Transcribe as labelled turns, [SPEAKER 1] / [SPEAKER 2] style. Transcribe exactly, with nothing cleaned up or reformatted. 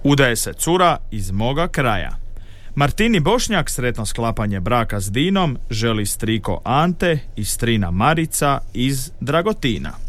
[SPEAKER 1] Udaje se cura iz moga kraja. Martini Bošnjak sretno sklapanje braka s Dinom želi striko Ante i strina Marica iz Dragotina.